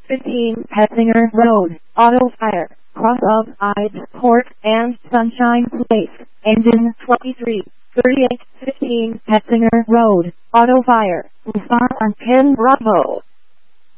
15 Hetzinger Road, Auto Fire, cross of Ides Court and Sunshine Place, engine 23, 38, 15 Hetzinger Road, Auto Fire, respond on 10 Bravo.